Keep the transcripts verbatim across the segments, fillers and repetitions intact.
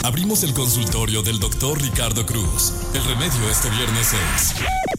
Abrimos el consultorio del doctor Ricardo Cruz. El remedio este viernes es...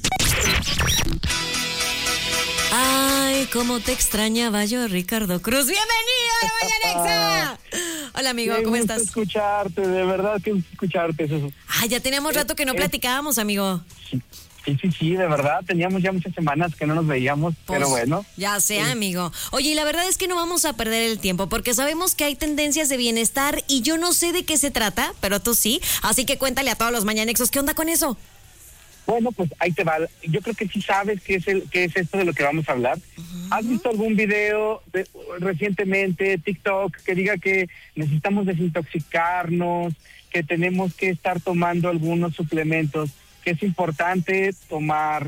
Ay, cómo te extrañaba yo, Ricardo Cruz. ¡Bienvenido a Mañanexa! Hola, amigo, ¿cómo estás? Me gusta escucharte, de verdad que gusta escucharte. Eso. Ah, ya teníamos rato que no eh, platicábamos, amigo. Sí, sí, sí, sí, de verdad. Teníamos ya muchas semanas que no nos veíamos, Pues, pero bueno. Ya sé, Sí. amigo. Oye, y la verdad es que no vamos a perder el tiempo porque sabemos que hay tendencias de bienestar y yo no sé de qué se trata, pero tú sí. Así que cuéntale a todos los mañanexos, ¿qué onda con eso? Bueno, pues ahí te va. Yo creo que sí sabes qué es el qué es esto de lo que vamos a hablar. Uh-huh. ¿Has visto algún video de, recientemente, TikTok, que diga que necesitamos desintoxicarnos, que tenemos que estar tomando algunos suplementos, que es importante tomar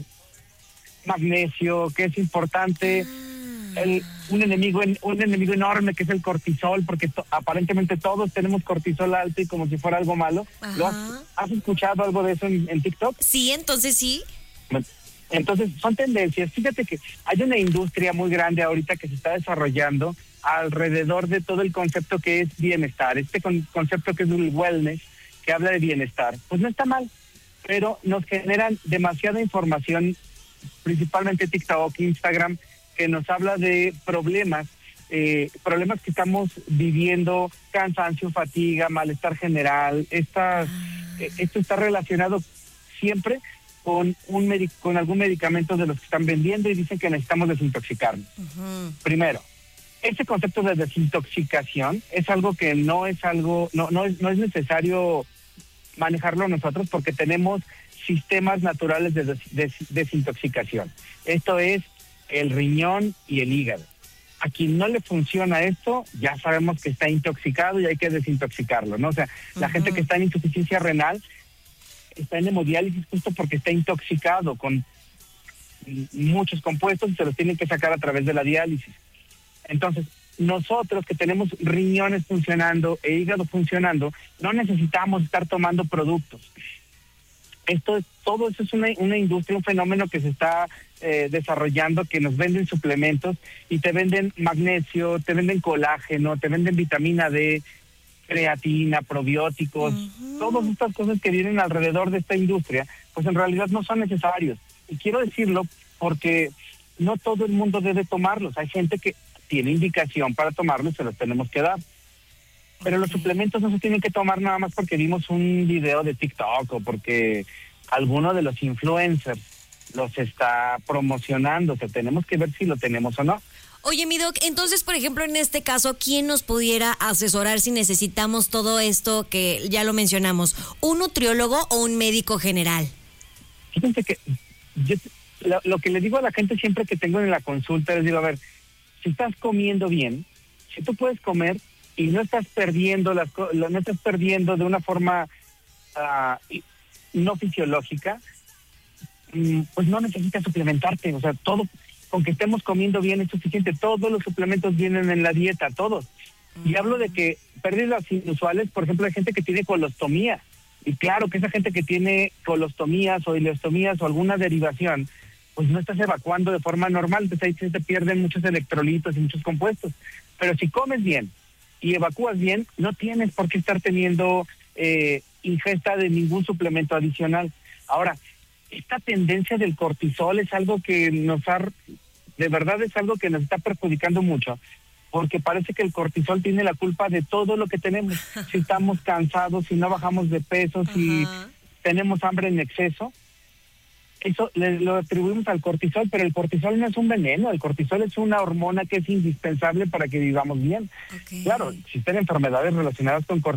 magnesio, que es importante uh-huh. el, un enemigo un enemigo enorme que es el cortisol, porque to, aparentemente todos tenemos cortisol alto y como si fuera algo malo? Uh-huh. ¿Lo has, has escuchado algo de eso en, en TikTok? Sí, entonces sí. Entonces, son tendencias. Fíjate que hay una industria muy grande ahorita que se está desarrollando alrededor de todo el concepto que es bienestar. Este con, concepto que es el wellness, que habla de bienestar. Pues no está mal, pero nos generan demasiada información, principalmente TikTok, Instagram, que nos habla de problemas, eh, problemas que estamos viviendo, cansancio, fatiga, malestar general. Esta, eh, esto está relacionado siempre con un medic- con algún medicamento de los que están vendiendo y dicen que necesitamos desintoxicarnos. Uh-huh. Primero, este concepto de desintoxicación es algo que no es algo, no, no es, no es necesario manejarlo nosotros porque tenemos sistemas naturales de des- des- desintoxicación. Esto es el riñón y el hígado. A quien no le funciona esto, ya sabemos que está intoxicado y hay que desintoxicarlo, ¿no? O sea, uh-huh. la gente que está en insuficiencia renal está en hemodiálisis justo porque está intoxicado con muchos compuestos y se los tienen que sacar a través de la diálisis. Entonces, nosotros que tenemos riñones funcionando e hígado funcionando, no necesitamos estar tomando productos. Esto es, todo eso es una, una industria, un fenómeno que se está eh, desarrollando, que nos venden suplementos y te venden magnesio, te venden colágeno, te venden vitamina D, creatina, probióticos, uh-huh. todas estas cosas que vienen alrededor de esta industria, pues en realidad no son necesarios. Y quiero decirlo porque no todo el mundo debe tomarlos. Hay gente que tiene indicación para tomarlos y se los tenemos que dar. Pero okay. los suplementos no se tienen que tomar nada más porque vimos un video de TikTok o porque alguno de los influencers los está promocionando. O sea, tenemos que ver si lo tenemos o no. Oye, mi doc, entonces, por ejemplo, en este caso, ¿quién nos pudiera asesorar si necesitamos todo esto que ya lo mencionamos? ¿Un nutriólogo o un médico general? Fíjense que yo, lo, lo que le digo a la gente siempre que tengo en la consulta, les digo, a ver, si estás comiendo bien, si tú puedes comer y no estás perdiendo las no estás perdiendo de una forma uh, no fisiológica, pues no necesitas suplementarte. O sea, todo... con que estemos comiendo bien es suficiente. Todos los suplementos vienen en la dieta, todos. Uh-huh. Y hablo de que pérdidas inusuales, por ejemplo, hay gente que tiene colostomía. Y claro que esa gente que tiene colostomías o ileostomías o alguna derivación, pues no estás evacuando de forma normal, entonces ahí se te pierden muchos electrolitos y muchos compuestos. Pero si comes bien y evacúas bien, no tienes por qué estar teniendo eh, ingesta de ningún suplemento adicional. Ahora, esta tendencia del cortisol es algo que nos ha, de verdad es algo que nos está perjudicando mucho, porque parece que el cortisol tiene la culpa de todo lo que tenemos. Si estamos cansados, si no bajamos de peso, uh-huh. si tenemos hambre en exceso, eso le, lo atribuimos al cortisol, pero el cortisol no es un veneno, el cortisol es una hormona que es indispensable para que vivamos bien. Okay. Claro, existen enfermedades relacionadas con cortisol,